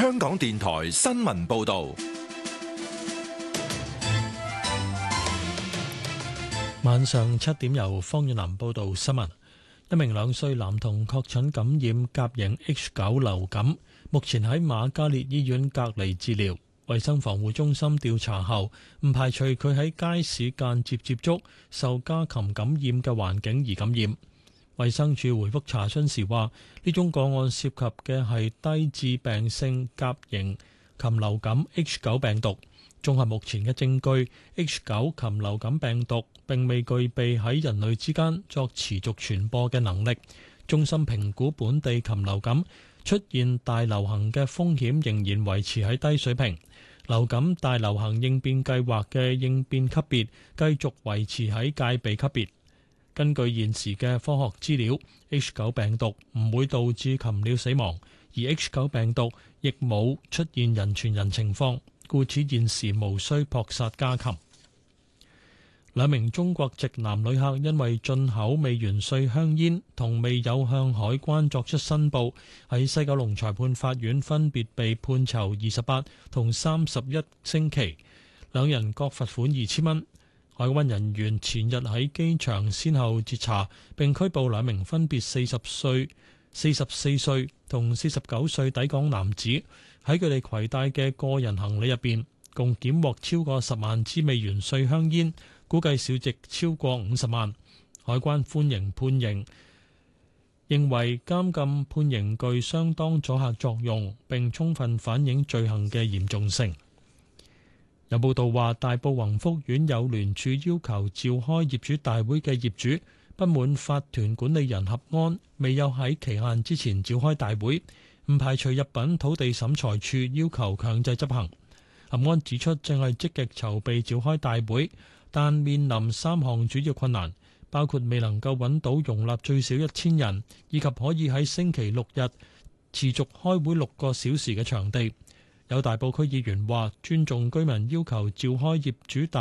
香港電台新聞報道。 晚上7點由方遠南報道新聞。一名2歲男童確診感染甲型 H9 流感，目前喺瑪嘉烈醫院隔離治療。衛生防護中心調查後，唔排除佢喺街市間接接觸受家禽感染嘅環境而感染。衛生署回覆查詢時話，呢宗個案涉及嘅係低致病性甲型禽流感 H9 病毒。綜合目前嘅證據 ，H9 禽流感病毒並未具備喺人類之間作持續傳播嘅能力。中心評估本地禽流感出現大流行嘅風險仍然維持喺低水平。流感大流行應變計劃嘅應變級別繼續維持喺戒備級別。根據現時嘅科學資料 ，H9 病毒唔會導致禽鳥死亡，而 H9 病毒亦冇出現人傳人情況。故此現時無需撲殺家禽。2名中國籍男旅客因為進口未完稅香煙同未有向海關作出申報，喺西九龍裁判法院分別被判囚28同31星期，兩人各罰款2000蚊。海關人員前日喺機場先後截查並拘捕2名分別44歲同49歲抵港男子。喺佢哋攜帶嘅個人行李入邊，共檢獲超過10萬支未完稅香煙，估計市值超過50萬。海關歡迎判刑，認為監禁判刑具相當阻嚇作用，並充分反映罪行嘅嚴重性。有報道話，大埔宏福苑有聯署要求召開業主大會嘅業主不滿法團管理人合安未有喺期限之前召開大會，唔排除入禀土地審裁處要求強制執行。合安指出，正係積極籌備召開大會，但面臨3項主要困難，包括未能夠揾到容納最少1000人，以及可以喺星期六日持續開會6個小時嘅場地。有大埔區議員話，尊重居民要求召開業主大